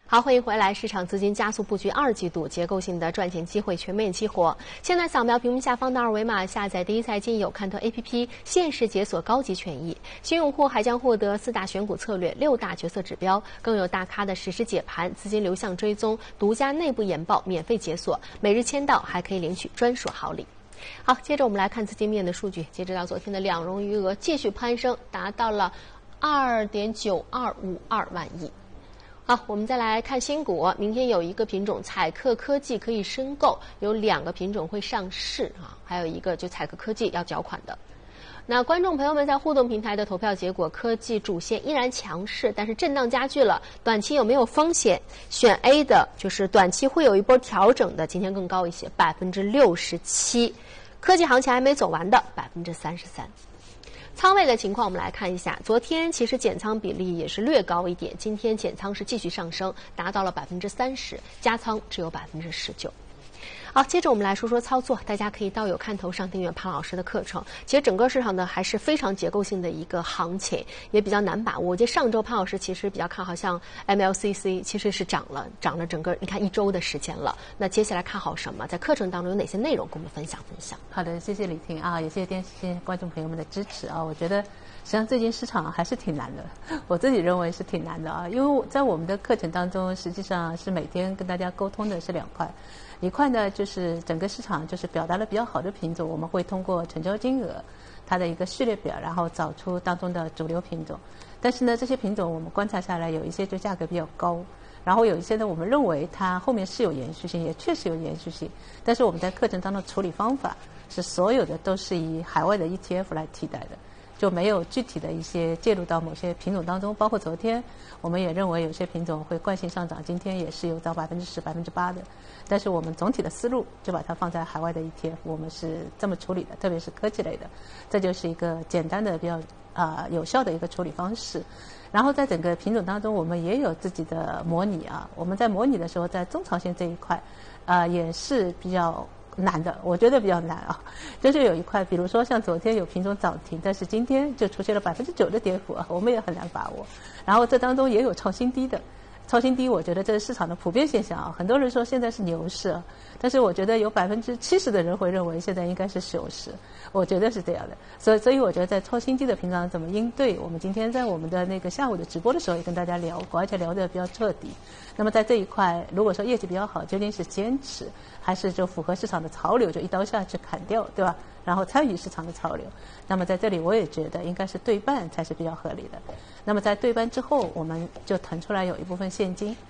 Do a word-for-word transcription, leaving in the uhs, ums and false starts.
好，欢迎回来。市场资金加速布局二季度结构性的赚钱机会全面激活。现在扫描屏幕下方的二维码，下载第一财经有看头 A P P， 限时解锁高级权益。新用户还将获得四大选股策略、六大决策指标，更有大咖的实时解盘、资金流向追踪、独家内部研报免费解锁，每日签到还可以领取专属好礼。好，接着我们来看资金面的数据。截止到昨天的两融余额继续攀升，达到了二点九二五二万亿。好，我们再来看新股。明天有一个品种采克科技可以申购，有两个品种会上市啊，还有一个就采克科技要缴款的。那观众朋友们在互动平台的投票结果，科技主线依然强势，但是震荡加剧了。短期有没有风险？选 A 的就是短期会有一波调整的，今天更高一些，百分之六十七。科技行情还没走完的，百分之三十三。仓位的情况我们来看一下，昨天其实减仓比例也是略高一点，今天减仓是继续上升，达到了百分之三十，加仓只有百分之十九。好，接着我们来说说操作，大家可以到有看头上订阅潘老师的课程。其实整个市场呢还是非常结构性的一个行情，也比较难把握。我记得上周潘老师其实比较看好像 M L C C 其实是涨了，涨了整个你看一周的时间了。那接下来看好什么？在课程当中有哪些内容跟我们分享分享？ 好的，谢谢李婷啊，也谢谢电视线观众朋友们的支持啊。我觉得实际上最近市场还是挺难的，我自己认为是挺难的啊，因为在我们的课程当中，实际上是每天跟大家沟通的是两块。一块呢，就是整个市场就是表达的比较好的品种，我们会通过成交金额它的一个序列表，然后找出当中的主流品种。但是呢，这些品种我们观察下来，有一些就价格比较高，然后有一些呢，我们认为它后面是有延续性，也确实有延续性。但是我们在课程当中处理方法是所有的都是以海外的 E T F 来替代的，就没有具体的一些介入到某些品种当中。包括昨天我们也认为有些品种会惯性上涨，今天也是有到百分之十、百分之八的。但是我们总体的思路就把它放在海外的 E T F， 我们是这么处理的，特别是科技类的，这就是一个简单的比较啊、呃、有效的一个处理方式。然后在整个品种当中，我们也有自己的模拟啊。我们在模拟的时候，在中长线这一块啊、呃、也是比较难的，我觉得比较难啊。就是有一块，比如说像昨天有品种涨停，但是今天就出现了百分之九的跌幅啊，我们也很难把握。然后这当中也有创新低的。超新低，我觉得这是市场的普遍现象啊。很多人说现在是牛市，但是我觉得有百分之七十的人会认为现在应该是熊市，我觉得是这样的。所以，所以我觉得在超新低的平常怎么应对，我们今天在我们的那个下午的直播的时候也跟大家聊过，而且聊得比较彻底。那么在这一块，如果说业绩比较好，究竟是坚持还是就符合市场的潮流，就一刀下去砍掉，对吧？然后参与市场的潮流，那么在这里我也觉得应该是对半才是比较合理的。那么在对半之后，我们就腾出来有一部分现金。